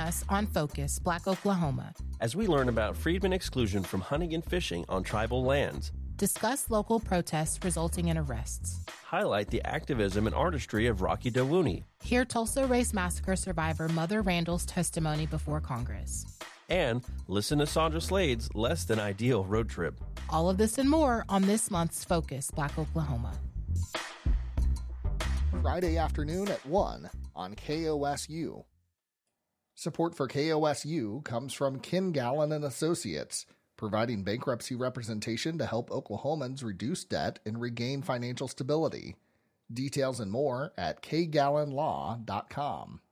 us on Focus, Black Oklahoma. As we learn about freedmen exclusion from hunting and fishing on tribal lands. Discuss local protests resulting in arrests. Highlight the activism and artistry of Rocky Dawuni. Hear Tulsa Race Massacre survivor Mother Randall's testimony before Congress. And listen to Sandra Slade's Less Than Ideal road trip. All of this and more on this month's Focus, Black Oklahoma. Friday afternoon at 1 on KOSU. Support for KOSU comes from Ken Gallen and Associates, providing bankruptcy representation to help Oklahomans reduce debt and regain financial stability. Details and more at kgallenlaw.com.